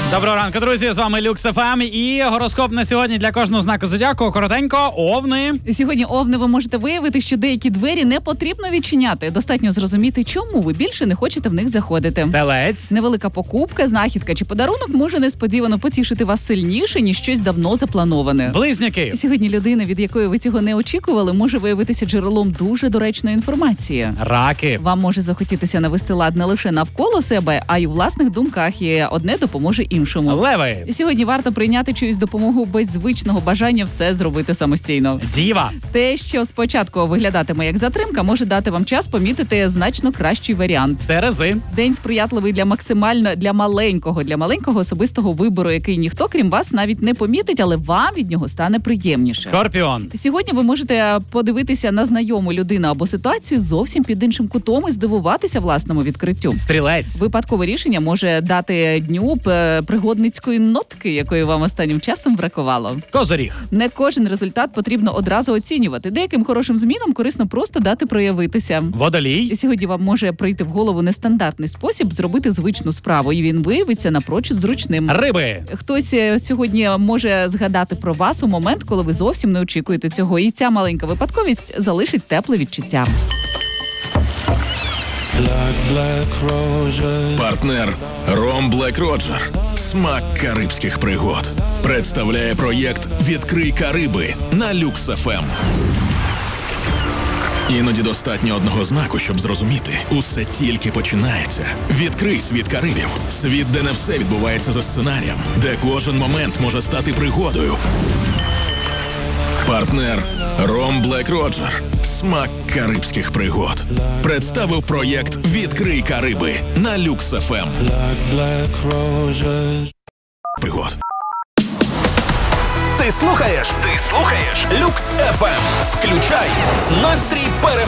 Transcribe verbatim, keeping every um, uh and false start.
Доброго ранку, друзі! З вами Люкс еф ем і гороскоп на сьогодні для кожного знаку зодіаку. Коротенько, овни. Сьогодні, овни, ви можете виявити, що деякі двері не потрібно відчиняти. Достатньо зрозуміти, чому ви більше не хочете в них заходити. Телець. Невелика покупка, знахідка чи подарунок може несподівано потішити вас сильніше, ніж щось давно заплановане. Близнюки. Сьогодні людина, від якої ви цього не очікували, може виявитися джерелом дуже доречної інформації. Раки. Вам може захотітися навести лад не лише навколо себе, а й у власних думках, і одне допоможе іншому. Леви. Сьогодні варто прийняти чиюсь допомогу без звичного бажання все зробити самостійно. Діва. Те, що спочатку виглядатиме як затримка, може дати вам час помітити значно кращий варіант. Терези. День сприятливий для максимально для маленького, для маленького особистого вибору, який ніхто, крім вас, навіть не помітить, але вам від нього стане приємніше. Скорпіон. Сьогодні ви можете подивитися на знайому людину або ситуацію зовсім під іншим кутом і здивуватися власному відкриттю. Стрілець. Випадкове рішення може дати дню п- пригодницької нотки, якої вам останнім часом бракувало. Козоріг. Не кожен результат потрібно одразу оцінювати. Деяким хорошим змінам корисно просто дати проявитися. Водолій. Сьогодні вам може прийти в голову нестандартний спосіб зробити звичну справу, і він виявиться напрочуд зручним. Риби. Хтось е, сьогодні може згадати про вас у момент, коли ви зовсім не очікуєте цього, і ця маленька випадковість залишить тепле відчуття. Партнер Ром Блек Роджер. Смак карибських пригод. Представляє проєкт «Відкрий Кариби» на Люкс еф ем. Іноді достатньо одного знаку, щоб зрозуміти. Усе тільки починається. Відкрий світ Карибів. Світ, де не все відбувається за сценарієм. Де кожен момент може стати пригодою. Партнер Ром Блек Роджер. Смак карибських пригод. Представив проєкт «Відкрий Кариби» на Люкс еф ем. Пригод. Ти слухаєш? Ти слухаєш? Люкс еф ем. Включай настрій перемоги.